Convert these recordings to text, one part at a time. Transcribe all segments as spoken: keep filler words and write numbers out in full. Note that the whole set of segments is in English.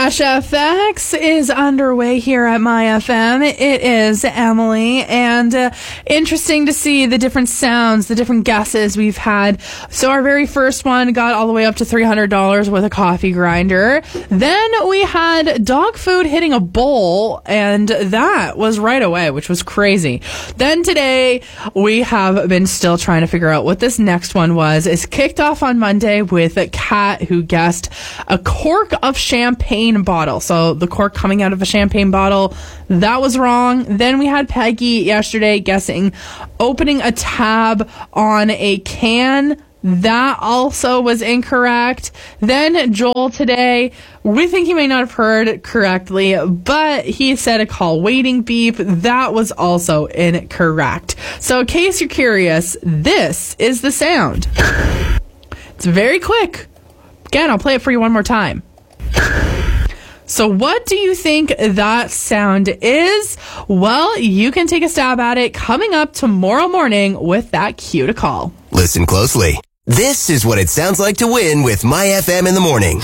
Cash F X is underway here at My F M. It is Emily, and uh, interesting to see the different sounds, the different guesses we've had. So our very first one got all the way up to three hundred dollars with a coffee grinder. Then we had dog food hitting a bowl, and that was right away, which was crazy. Then today, we have been still trying to figure out what this next one was. It's kicked off on Monday with a cat who guessed a cork of champagne bottle. So the cork coming out of a champagne bottle, that was wrong. Then we had Peggy yesterday guessing opening a tab on a can. That also was incorrect. Then Joel today, we think he may not have heard correctly, but he said a call waiting beep. That was also incorrect. So in case you're curious, this is the sound. It's very quick. Again, I'll play it for you one more time. So what do you think that sound is? Well, you can take a stab at it coming up tomorrow morning with that cue to call. Listen closely. This is what it sounds like to win with My F M in the morning.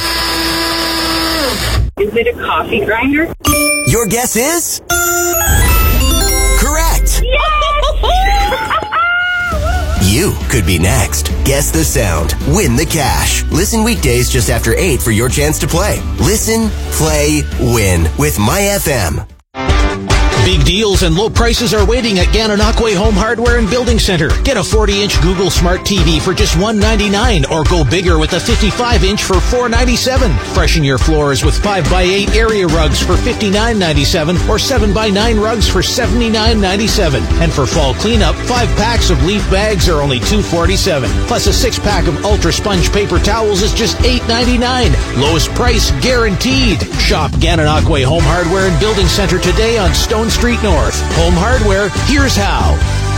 Is it a coffee grinder? Your guess is? Correct. Yes! You could be next. Guess the sound. Win the cash. Listen weekdays just after eight for your chance to play. Listen, play, win with My F M. Big deals and low prices are waiting at Gananoque Home Hardware and Building Center. Get a forty-inch Google Smart T V for just one hundred ninety-nine dollars or go bigger with a fifty-five inch for four hundred ninety-seven dollars. Freshen your floors with five by eight area rugs for fifty-nine ninety-seven or seven by nine rugs for seventy-nine ninety-seven. And for fall cleanup, five packs of leaf bags are only two forty-seven. Plus a six pack of Ultra Sponge paper towels is just eight ninety-nine. Lowest price guaranteed. Shop Gananoque Home Hardware and Building Center today on Stone Street North. Home Hardware, here's how.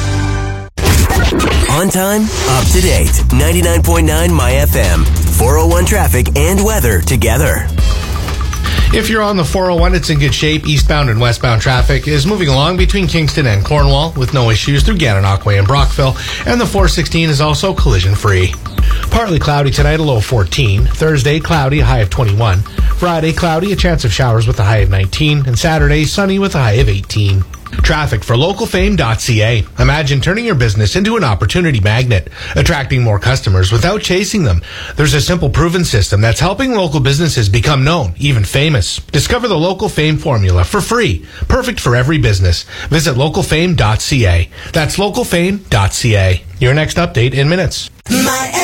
On time, up to date. ninety-nine point nine My F M. four oh one traffic and weather together. If you're on the four oh one, it's in good shape. Eastbound and westbound traffic is moving along between Kingston and Cornwall with no issues through Gananoque and Brockville. And the four sixteen is also collision-free. Partly cloudy tonight, a low of fourteen. Thursday, cloudy, a high of twenty-one. Friday, cloudy, a chance of showers with a high of nineteen. And Saturday, sunny with a high of eighteen. Traffic for local fame dot c a. Imagine turning your business into an opportunity magnet, attracting more customers without chasing them. There's a simple proven system that's helping local businesses become known, even famous. Discover the Local Fame formula for free, perfect for every business. Visit local fame dot c a. That's local fame dot c a. Your next update in minutes. My